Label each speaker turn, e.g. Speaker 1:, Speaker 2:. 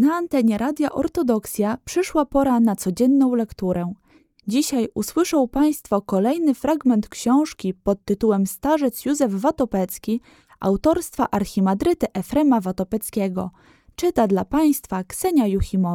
Speaker 1: Na antenie Radia Ortodoksja przyszła pora na codzienną lekturę. Dzisiaj usłyszą Państwo kolejny fragment książki pod tytułem Starzec Józef Watopecki autorstwa archimandryty Efrema Watopeckiego. Czyta dla Państwa Ksenia Juchimowicz.